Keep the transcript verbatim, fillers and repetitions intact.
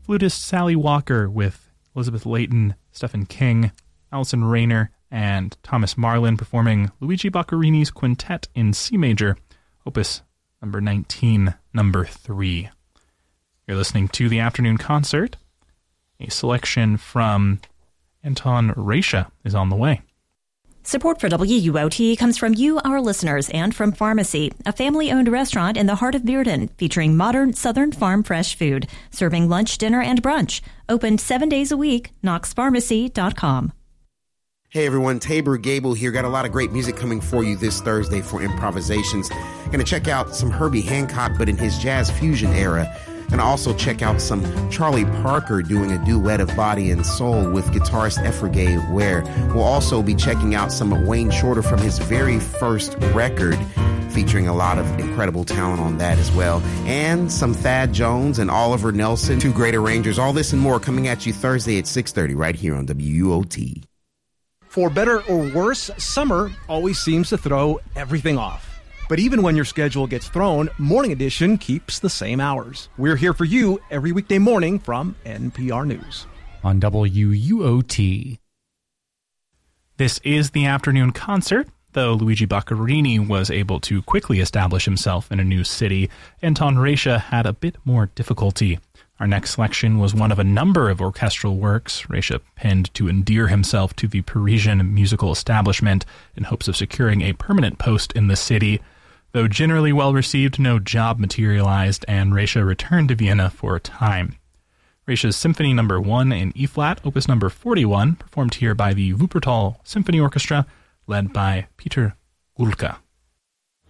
flutist Sally Walker with Elizabeth Layton, Stephen King, Alison Rayner, and Thomas Marlin performing Luigi Boccherini's Quintet in C major, opus number nineteen, number three. You're listening to the Afternoon Concert. A selection from Anton Reicha is on the way. Support for W U O T comes from you, our listeners, and from Pharmacy, a family-owned restaurant in the heart of Bearden, featuring modern Southern farm fresh food, serving lunch, dinner, and brunch. Open seven days a week, knox pharmacy dot com. Hey everyone, Tabor Gable here. Got a lot of great music coming for you this Thursday for Improvisations. Gonna check out some Herbie Hancock, but in his jazz fusion era. And also check out some Charlie Parker doing a duet of Body and Soul with guitarist Efrigay Ware. We'll also be checking out some of Wayne Shorter from his very first record, featuring a lot of incredible talent on that as well. And some Thad Jones and Oliver Nelson, two great arrangers. All this and more coming at you Thursday at six thirty right here on W U O T. For better or worse, summer always seems to throw everything off. But even when your schedule gets thrown, Morning Edition keeps the same hours. We're here for you every weekday morning from N P R News. On W U O T. This is the Afternoon Concert. Though Luigi Boccherini was able to quickly establish himself in a new city, Anton Reicha had a bit more difficulty. Our next selection was one of a number of orchestral works Reicha penned to endear himself to the Parisian musical establishment in hopes of securing a permanent post in the city. Though generally well received, no job materialized, and Reicha returned to Vienna for a time. Reicha's Symphony Number one in E-flat, Opus Number forty-one, performed here by the Wuppertal Symphony Orchestra, led by Peter Gulka.